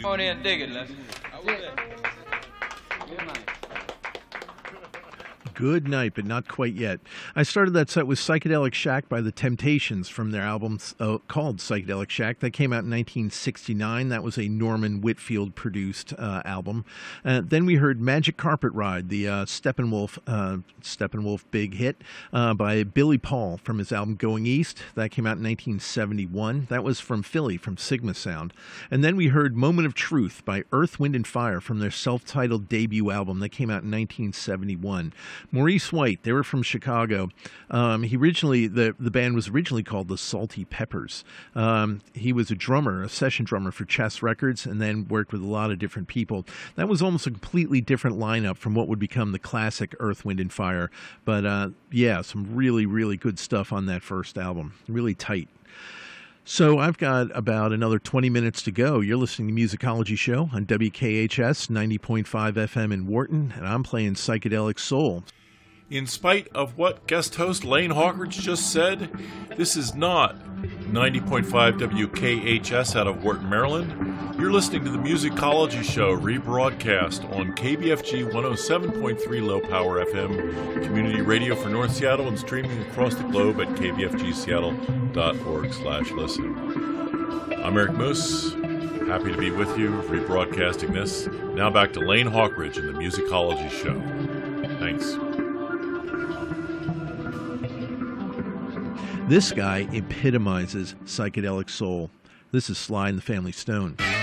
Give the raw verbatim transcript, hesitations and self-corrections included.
Come on in, dig it, Les. I will. Good night. Good night, but not quite yet. I started that set with Psychedelic Shack by The Temptations from their album uh, called Psychedelic Shack. That came out in nineteen sixty-nine. That was a Norman Whitfield-produced uh, album. Uh, then we heard Magic Carpet Ride, the uh, Steppenwolf, uh, Steppenwolf big hit uh, by Billy Paul from his album Going East. That came out in nineteen seventy-one. That was from Philly, from Sigma Sound. And then we heard Moment of Truth by Earth, Wind and Fire from their self-titled debut album. That came out in nineteen seventy-one. Maurice White, they were from Chicago. Um, he originally, the, the band was originally called the Salty Peppers. Um, he was a drummer, a session drummer for Chess Records, and then worked with a lot of different people. That was almost a completely different lineup from what would become the classic Earth, Wind and Fire. But uh, yeah, some really, really good stuff on that first album. Really tight. So I've got about another twenty minutes to go. You're listening to Musicology Show on W K H S ninety point five F M in Wharton, and I'm playing Psychedelic Soul. In spite of what guest host Lane Hawkridge just said, this is not ninety point five W K H S out of Wharton, Maryland. You're listening to the Musicology Show, rebroadcast on K B F G one oh seven point three Low Power F M, community radio for North Seattle, and streaming across the globe at k b f g seattle dot org slash listen. I'm Eric Moose, happy to be with you, rebroadcasting this. Now back to Lane Hawkridge and the Musicology Show. Thanks. This guy epitomizes psychedelic soul. This is Sly and the Family Stone.